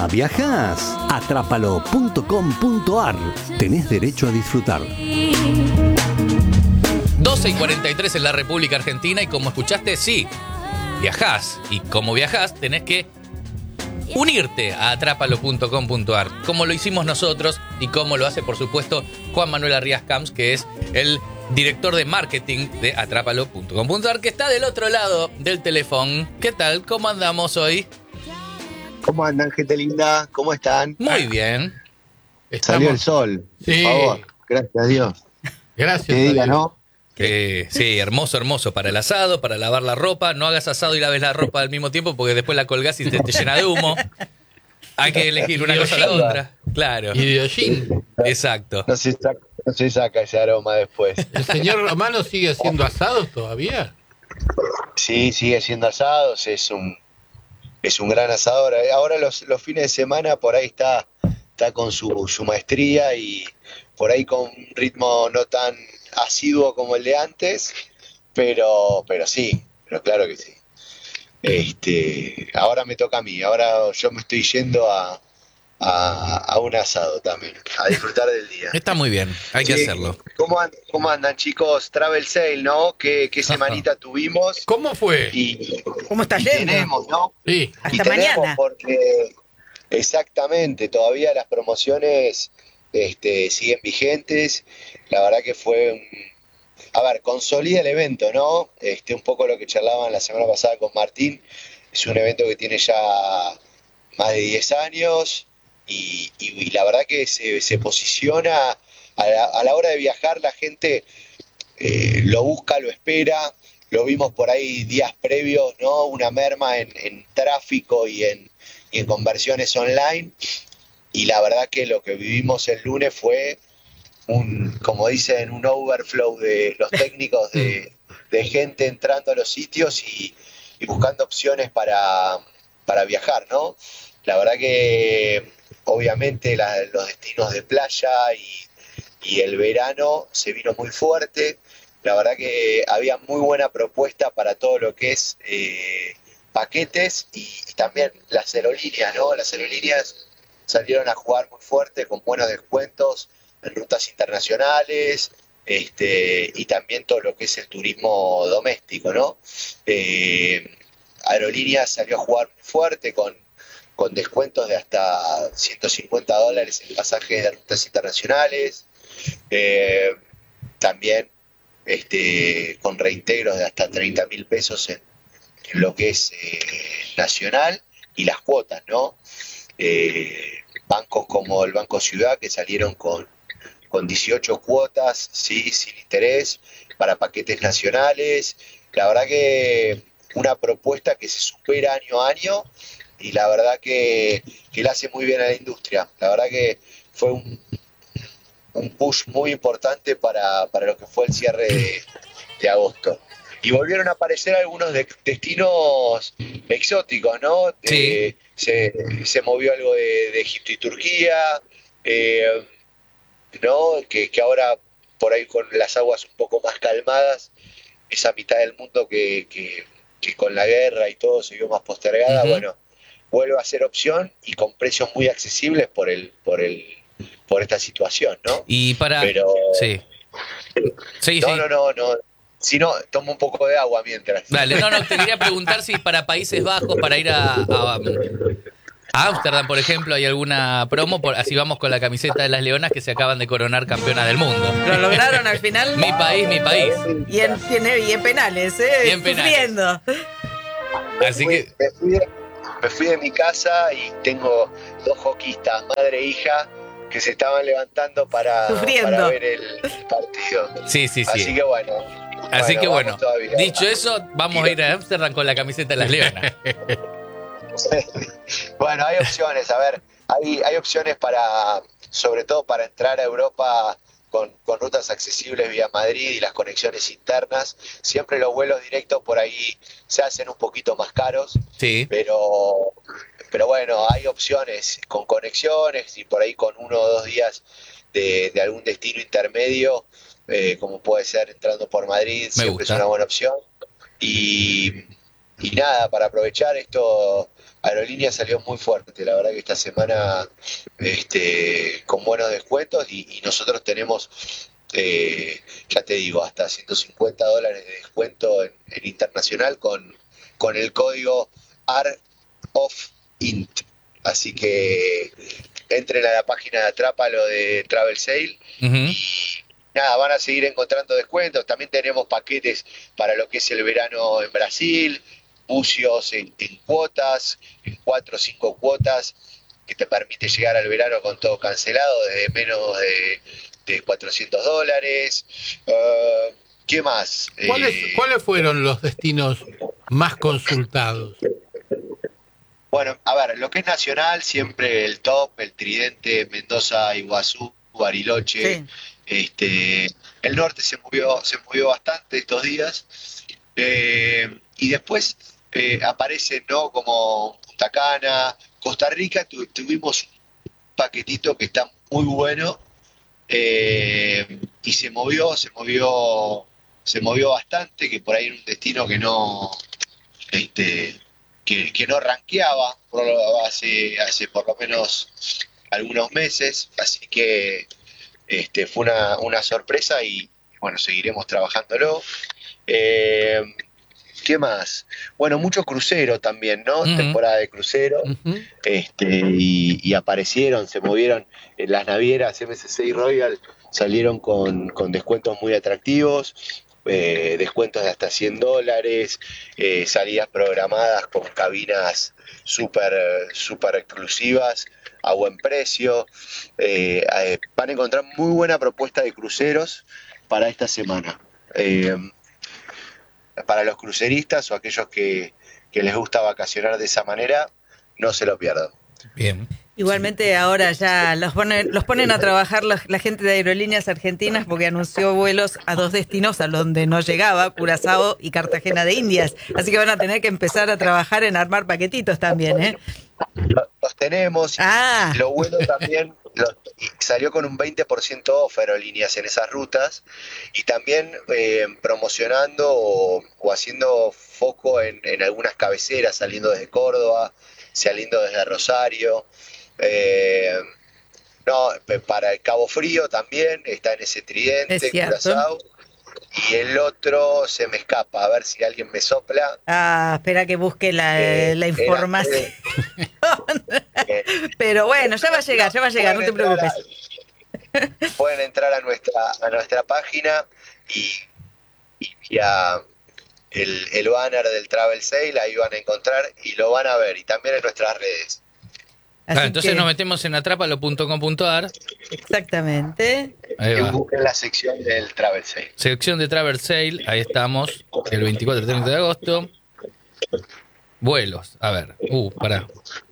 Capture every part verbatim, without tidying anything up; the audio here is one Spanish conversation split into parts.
viajás. Atrápalo punto com punto ar. Tenés derecho a disfrutar. doce y cuarenta y tres en la República Argentina y como escuchaste, sí, viajás. Y como viajás, tenés que unirte a atrápalo punto com punto ar, como lo hicimos nosotros y como lo hace, por supuesto, Juan Manuel Arrías Camps, que es el director de marketing de atrápalo punto com punto ar, que está del otro lado del teléfono. ¿Qué tal? ¿Cómo andamos hoy? ¿Cómo andan, gente linda? ¿Cómo están? Muy bien. Estamos... Salió el sol, Sí. por favor. Gracias a Dios. Gracias. Qué día, ¿no? Eh, sí, hermoso, hermoso para el asado, para lavar la ropa. No hagas asado y laves la ropa al mismo tiempo porque después la colgás y te, te llena de humo. Hay que elegir una cosa o la otra. Claro. Y de hollín. Exacto. No se, saca, no se saca ese aroma después. ¿El señor Romano sigue haciendo asados todavía? Sí, sigue siendo asados, es un es un gran asador. Ahora los, los fines de semana por ahí está, está con su, su maestría y por ahí con un ritmo no tan asiduo como el de antes, pero, pero sí, pero claro que sí. Este, ahora me toca a mí, ahora yo me estoy yendo a, a, a un asado también, a disfrutar del día. Está muy bien, hay que Sí, hacerlo. ¿Cómo, and- cómo andan, chicos? Travel Sale, ¿no? ¿Qué, qué semanita tuvimos? ¿Cómo fue? Y, ¿Cómo está y yendo? tenemos, ¿no? Sí. Hasta y tenemos mañana. porque exactamente, todavía las promociones este, siguen vigentes. La verdad que fue un, a ver, consolida el evento, ¿no? Este, un poco lo que charlaban la semana pasada con Martín. Es un evento que tiene ya más de diez años y, y- y la verdad que se, se posiciona a la, a la hora de viajar, la gente eh, lo busca, lo espera. Lo vimos por ahí días previos, ¿no? Una merma en, en tráfico y en, y en conversiones online. Y la verdad que lo que vivimos el lunes fue un, como dicen, un overflow de los técnicos de, de gente entrando a los sitios y, y buscando opciones para, para viajar, ¿no? La verdad que obviamente la- los destinos de playa y, y el verano se vino muy fuerte. La verdad que había muy buena propuesta para todo lo que es eh, paquetes y, y también las aerolíneas, ¿no? Las aerolíneas salieron a jugar muy fuerte con buenos descuentos en rutas internacionales, este, y también todo lo que es el turismo doméstico, ¿no? Eh, Aerolíneas salió a jugar muy fuerte con, con descuentos de hasta ciento cincuenta dólares en pasajes de rutas internacionales, eh, también este, con reintegros de hasta treinta mil pesos en, en lo que es eh, nacional y las cuotas, ¿no? Eh, bancos como el Banco Ciudad que salieron con con dieciocho cuotas, sí, sin interés, para paquetes nacionales. La verdad que una propuesta que se supera año a año y la verdad que, que le hace muy bien a la industria. La verdad que fue un, un push muy importante para, para lo que fue el cierre de, de agosto. Y volvieron a aparecer algunos de- destinos exóticos, ¿no? Sí. Eh, se, se movió algo de, de Egipto y Turquía, eh, ¿no? Que, que ahora por ahí con las aguas un poco más calmadas, esa mitad del mundo que, que, que con la guerra y todo se vio más postergada, Ujú. bueno, vuelve a ser opción y con precios muy accesibles por el, por el, por esta situación, ¿no? Y para... Pero Sí. Sí, no, sí. no, no, no. Si no, tomo un poco de agua mientras. Dale, no, no, te quería preguntar si para Países Bajos, para ir a, a, a Ámsterdam, por ejemplo, hay alguna promo, por, así vamos con la camiseta de las Leonas que se acaban de coronar campeonas del mundo. ¿Lo lograron al final? Mi país, mi país. Y en, y en- y en penales, ¿eh? Y en penales. Sufriendo. Así que... Me fui, de, me fui de mi casa y tengo dos hoquistas, madre e hija, que se estaban levantando para, Sufriendo. para ver el, el partido. Sí, sí, Así sí. que bueno. Así que bueno, vamos todavía. dicho eso, vamos a ir a Ámsterdam con la camiseta de las Leonas. Bueno, hay opciones, a ver, hay, hay opciones para, sobre todo para entrar a Europa con, con rutas accesibles vía Madrid y las conexiones internas. Siempre los vuelos directos por ahí se hacen un poquito más caros, Sí. pero, pero bueno, hay opciones con conexiones y por ahí con uno o dos días de, de algún destino intermedio, eh, como puede ser entrando por Madrid, siempre gusta. es una buena opción. Y, y nada, para aprovechar esto, Aerolínea salió muy fuerte, la verdad que esta semana este, con buenos descuentos y, y nosotros tenemos, eh, ya te digo, hasta ciento cincuenta dólares de descuento en, en internacional con, con el código A R O F I N T. Así que entren a la página de Atrápalo de Travel Sale. Ujú. Nada, van a seguir encontrando descuentos. También tenemos paquetes para lo que es el verano en Brasil, bucios en, en cuotas, en cuatro o cinco cuotas, que te permite llegar al verano con todo cancelado desde menos de, de cuatrocientos dólares. Uh, ¿Qué más? ¿Cuáles, Eh, ¿Cuáles fueron los destinos más consultados? Bueno, a ver, lo que es nacional, siempre el top, el Tridente, Mendoza, Iguazú, Bariloche. Sí. Este, el norte se movió, se movió bastante estos días. Eh, y después eh, aparecen, ¿no? Como Punta Cana, Costa Rica, tu, tuvimos un paquetito que está muy bueno. Eh, y se movió, se movió, se movió bastante, que por ahí era un destino que no, este, que, que no rankeaba por, hace, hace por lo menos algunos meses, así que este, fue una, una sorpresa y bueno, seguiremos trabajándolo. Eh, ¿Qué más? Bueno, mucho crucero también, ¿no? Ujú. Temporada de crucero. Ujú. Este, y, y aparecieron, se movieron en las navieras M S C y Royal, salieron con, con descuentos muy atractivos, eh, descuentos de hasta cien dólares, eh, salidas programadas con cabinas súper super exclusivas a buen precio. Eh, eh, van a encontrar muy buena propuesta de cruceros para esta semana. Eh, para los cruceristas o aquellos que, que les gusta vacacionar de esa manera, no se lo pierdan. Bien. Igualmente ahora ya los ponen, los ponen a trabajar la, la gente de Aerolíneas Argentinas porque anunció vuelos a dos destinos a donde no llegaba, Curazao y Cartagena de Indias. Así que van a tener que empezar a trabajar en armar paquetitos también, ¿eh? Lo- Los tenemos. Ah. Lo bueno también, lo- y salió con un veinte por ciento off Aerolíneas en esas rutas y también eh, promocionando o, o haciendo foco en, en algunas cabeceras, saliendo desde Córdoba, saliendo desde Rosario. Eh, no, pe- para el Cabo Frío también está en ese Es Tridente, cierto. Curazao. Y el otro se me escapa, a ver si alguien me sopla. Ah, espera que busque la, Eh, la era- información. eh, Pero bueno, ya va a llegar, ya va a llegar, no te Pueden entrar preocupes. a- pueden entrar a nuestra a nuestra página y, y vía el, el banner del Travel Sale, ahí van a encontrar y lo van a ver, y también en nuestras redes. Así Ah, entonces que- nos metemos en atrápalo punto com punto a r. Exactamente. Ahí Y va. busquen la sección del Travel Sale. Sección de Travel Sale, ahí estamos, el veinticuatro y treinta de agosto. Vuelos, a ver, uh, pará.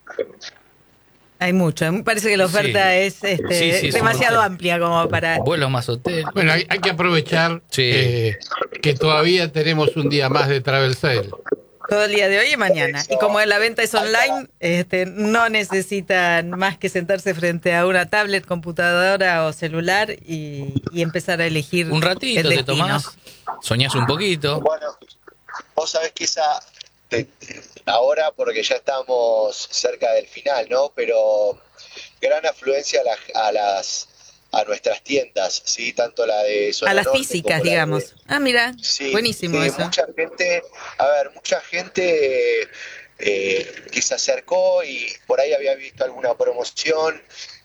Hay mucho. Me parece que la oferta Sí. es este, Sí, sí, es un demasiado montón. amplia como para... Vuelos más hotel. Bueno, hay, hay que aprovechar Sí. eh, que todavía tenemos un día más de Travel Sale. Todo el día de hoy y mañana. Eso. Y como la venta es online, este, no necesitan más que sentarse frente a una tablet, computadora o celular y, y empezar a elegir Un ratito el te destino. tomás, soñás un poquito. Bueno, vos sabés que esa, te- ahora porque ya estamos cerca del final, ¿no? Pero gran afluencia a, la- a las a nuestras tiendas, ¿sí? Tanto la de Zona A las Norte físicas, como la de- digamos. Ah, mira, Sí, buenísimo sí, eso. mucha gente, a ver, mucha gente eh, que se acercó y por ahí había visto alguna promoción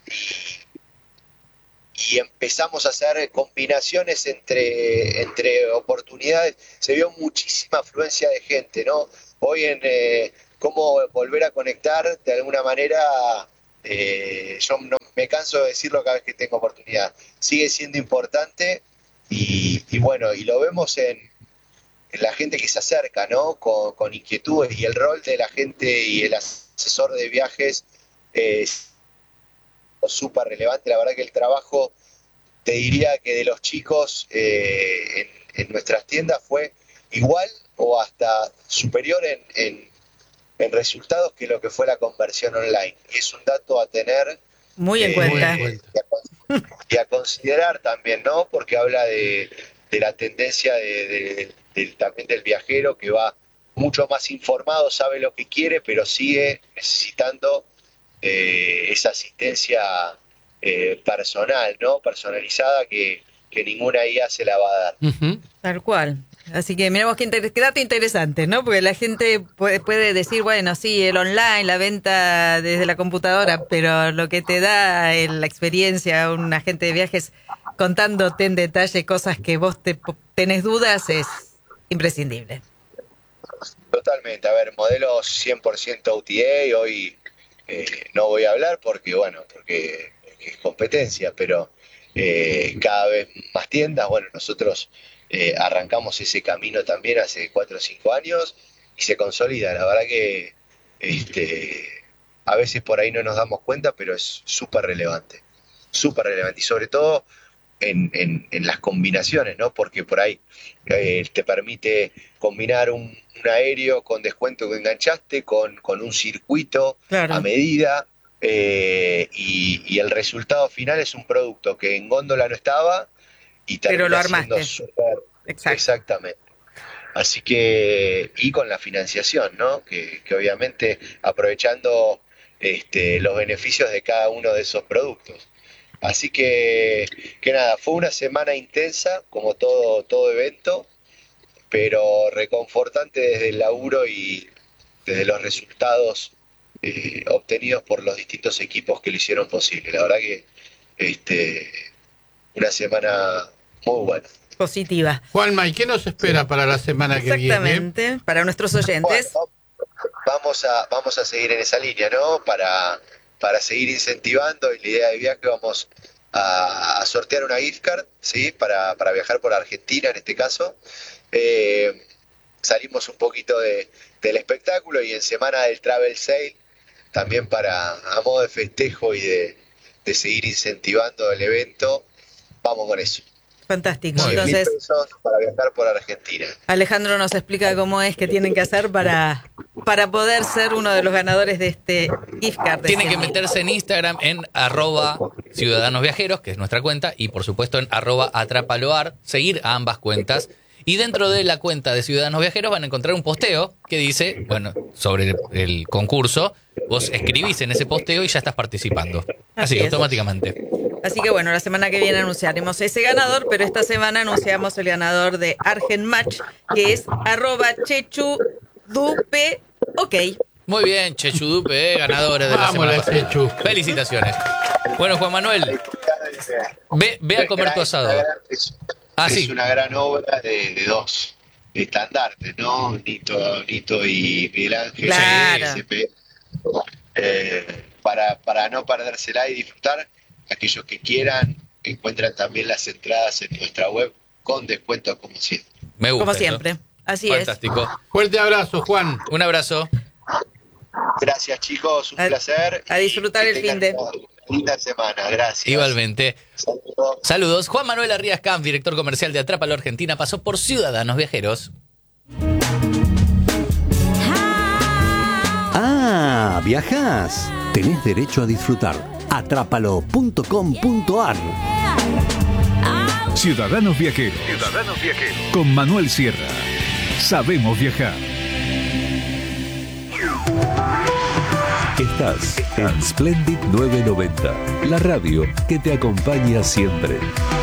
y, y empezamos a hacer combinaciones entre, entre oportunidades. Se vio muchísima afluencia de gente, ¿no? Hoy en eh, cómo volver a conectar de alguna manera, eh, yo no me canso de decirlo cada vez que tengo oportunidad. Sigue siendo importante y, y bueno, y lo vemos en, en la gente que se acerca, ¿no? Con, con inquietudes, y el rol de la gente y el asesor de viajes es súper relevante. La verdad que el trabajo, te diría que de los chicos eh, en, en nuestras tiendas fue igual o hasta superior en, en, en resultados que lo que fue la conversión online. Y es un dato a tener Muy en eh, cuenta. muy en cuenta. y, a, con- y a considerar también, ¿no? Porque habla de, de la tendencia de, de- del- también del viajero que va mucho más informado, sabe lo que quiere, pero sigue necesitando eh, esa asistencia eh, personal, ¿no? Personalizada que, que ninguna I A se la va a dar. Uh-huh. Tal cual. Así que miramos qué, inter- qué dato interesante, ¿no? Porque la gente puede, puede decir, bueno, sí, el online, la venta desde la computadora, pero lo que te da el, la experiencia, un agente de viajes contándote en detalle cosas que vos te, tenés dudas es imprescindible. Totalmente. A ver, modelos cien por ciento O T A, hoy eh, no voy a hablar porque, bueno, porque, porque es competencia, pero eh, cada vez más tiendas, bueno, nosotros... Eh, arrancamos ese camino también hace cuatro o cinco años y se consolida. La verdad que este, a veces por ahí no nos damos cuenta, pero es súper relevante, súper relevante y sobre todo en, en, en las combinaciones, ¿no? Porque por ahí eh, te permite combinar un, un aéreo con descuento que enganchaste con, con un circuito claro. a medida eh, y, y el resultado final es un producto que en góndola no estaba y pero lo armaste. Super, Exacto. Exactamente. Así que, y con la financiación, ¿no? Que, que obviamente aprovechando este, los beneficios de cada uno de esos productos. Así que, que nada, fue una semana intensa, como todo, todo evento, pero reconfortante desde el laburo y desde los resultados eh, obtenidos por los distintos equipos que lo hicieron posible. La verdad que este, una semana muy buena. Positiva. Juanma, ¿y qué nos espera para la semana que viene? Exactamente, para nuestros oyentes. Bueno, vamos a vamos a seguir en esa línea, ¿no? Para, para seguir incentivando y la idea de viaje vamos a, a sortear una gift card, ¿sí? Para, para viajar por Argentina en este caso. Eh, salimos un poquito de, del espectáculo y en semana del Travel Sale también para a modo de festejo y de, de seguir incentivando el evento. Vamos con eso. Fantástico. Muy Entonces, pesos para viajar por Argentina. Alejandro nos explica cómo es que tienen que hacer para, para poder ser uno de los ganadores de este gift card. Tienen que meterse en Instagram en arroba Ciudadanos Viajeros, que es nuestra cuenta, y por supuesto en arroba Atrapaloar, seguir a ambas cuentas. Y dentro de la cuenta de Ciudadanos Viajeros van a encontrar un posteo que dice, bueno, sobre el concurso, vos escribís en ese posteo y ya estás participando. Así, Así automáticamente. Así que bueno, la semana que viene anunciaremos ese ganador, pero esta semana anunciamos el ganador de Argent Match, que es arroba Chechudupe, ok. Muy bien, Chechudupe, eh, ganadora de la Vamos semana. La Chechu. Felicitaciones. Bueno, Juan Manuel, ve, ve a comer tu asado. Es, ah, es sí. una gran obra de, de dos estandartes, ¿no? Nito, Nito y Miguel Ángel. Claro. S P. Eh, para, para no perdérsela y disfrutar. Aquellos que quieran encuentran también las entradas en nuestra web con descuentos como siempre. Me gusta. Como eso. siempre. Así Fantástico. es. Fuerte abrazo, Juan. Un abrazo. Gracias, chicos. Un a, placer. A disfrutar el fin de. Linda semana. Gracias. Igualmente. Saludos. Saludos. Juan Manuel Arrías Camp, director comercial de Atrápalo Argentina, pasó por Ciudadanos Viajeros. Ah, viajás. Tenés derecho a disfrutar. Atrápalo punto com punto ar. Ciudadanos Viajeros. Ciudadanos Viajeros. Con Manuel Sierra. Sabemos viajar. Estás en Splendid novecientos noventa, la radio que te acompaña siempre.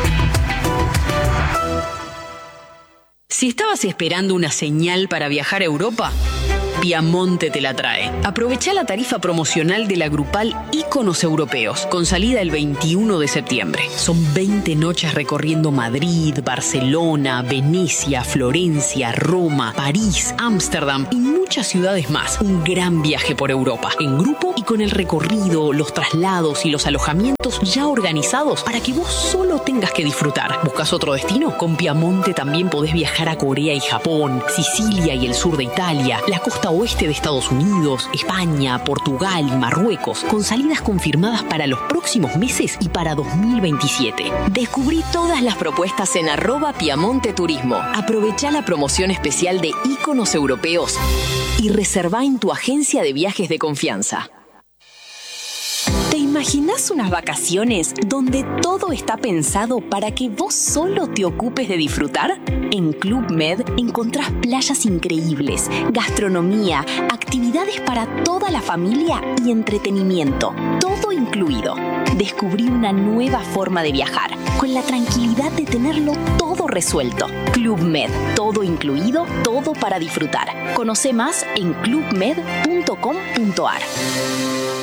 Si estabas esperando una señal para viajar a Europa, Piamonte te la trae. Aprovecha la tarifa promocional de la grupal Íconos Europeos, con salida el veintiuno de septiembre. Son veinte noches recorriendo Madrid, Barcelona, Venecia, Florencia, Roma, París, Ámsterdam y muchas ciudades más. Un gran viaje por Europa, en grupo y con el recorrido, los traslados y los alojamientos ya organizados para que vos solo tengas que disfrutar. ¿Buscas otro destino? Con Piamonte también podés viajar a Corea y Japón, Sicilia y el sur de Italia, la costa oeste de Estados Unidos, España, Portugal y Marruecos, con salidas confirmadas para los próximos meses y para dos mil veintisiete. Descubrí todas las propuestas en arroba Piamonte Turismo. Aprovecha la promoción especial de Íconos Europeos y reserva en tu agencia de viajes de confianza. Te imaginás unas vacaciones donde todo está pensado para que vos solo te ocupes de disfrutar? En Club Med encontrás playas increíbles, gastronomía, actividades para toda la familia y entretenimiento, todo incluido. Descubrí una nueva forma de viajar, con la tranquilidad de tenerlo todo resuelto. Club Med, todo incluido, todo para disfrutar. Conoce más en club med punto com punto a r.